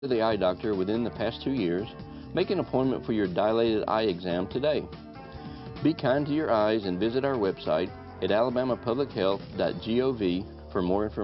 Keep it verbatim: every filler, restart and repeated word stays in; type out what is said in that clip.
to the eye doctor within the past two years, make an appointment for your dilated eye exam today. Be kind to your eyes and visit our website at alabama public health dot gov for more information.